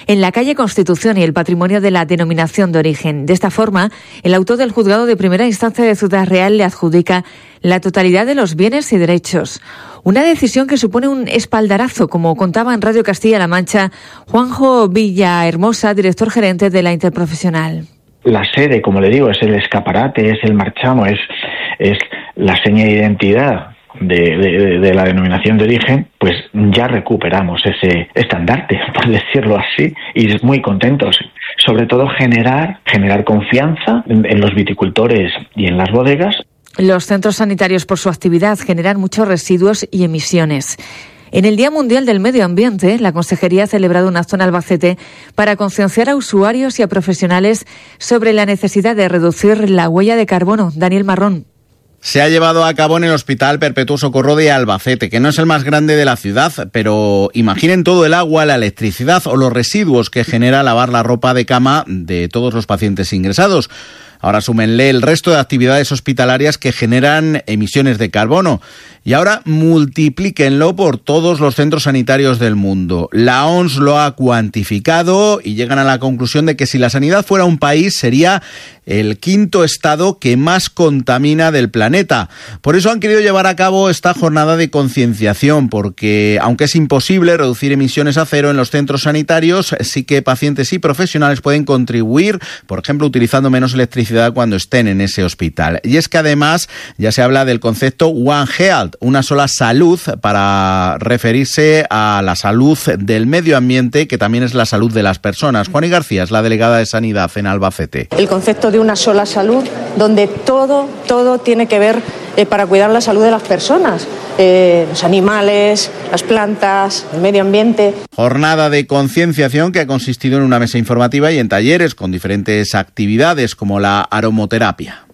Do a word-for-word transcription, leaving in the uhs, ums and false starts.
en la calle Constitución y el patrimonio de la denominación de origen. De esta forma, el autor del juzgado de primera instancia de Ciudad Real le adjudica la totalidad de los bienes y derechos. Una decisión que supone un espaldarazo, como contaba en Radio Castilla-La Mancha Juanjo Villahermosa, director gerente de la Interprofesional. La sede, como le digo, es el escaparate, es el marchamo, es, es la seña de identidad de, de, de la denominación de origen. Pues ya recuperamos ese estandarte, por decirlo así, y muy contentos. Sobre todo generar, generar confianza en, en los viticultores y en las bodegas. Los centros sanitarios, por su actividad, generan muchos residuos y emisiones. En el Día Mundial del Medio Ambiente, la Consejería ha celebrado una acción en Albacete para concienciar a usuarios y a profesionales sobre la necesidad de reducir la huella de carbono. Daniel Marrón. Se ha llevado a cabo en el Hospital Perpetuo Socorro de Albacete, que no es el más grande de la ciudad, pero imaginen todo el agua, la electricidad o los residuos que genera lavar la ropa de cama de todos los pacientes ingresados. Ahora súmenle el resto de actividades hospitalarias que generan emisiones de carbono. Y ahora multiplíquenlo por todos los centros sanitarios del mundo. La O M S lo ha cuantificado y llegan a la conclusión de que si la sanidad fuera un país sería el quinto estado que más contamina del planeta. Por eso han querido llevar a cabo esta jornada de concienciación, porque aunque es imposible reducir emisiones a cero en los centros sanitarios, sí que pacientes y profesionales pueden contribuir, por ejemplo, utilizando menos electricidad cuando estén en ese hospital. Y es que además ya se habla del concepto One Health, una sola salud, para referirse a la salud del medio ambiente, que también es la salud de las personas. Juani García es la delegada de Sanidad en Albacete. El concepto de una sola salud, donde todo, todo tiene que ver eh, para cuidar la salud de las personas. Eh, los animales, las plantas, el medio ambiente. Jornada de concienciación que ha consistido en una mesa informativa y en talleres con diferentes actividades como la aromoterapia.